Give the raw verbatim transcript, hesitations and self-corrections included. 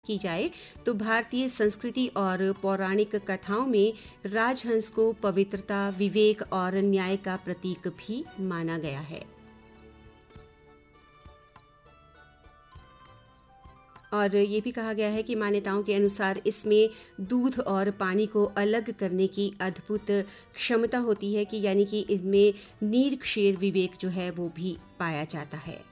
की जाए तो भारतीय संस्कृति और पौराणिक कथाओं में राजहंस को पवित्रता, विवेक और न्याय का प्रतीक भी माना गया है। और ये भी कहा गया है कि मान्यताओं के अनुसार इसमें दूध और पानी को अलग करने की अद्भुत क्षमता होती है कि यानी कि इसमें नीर क्षेर विवेक जो है वो भी पाया जाता है।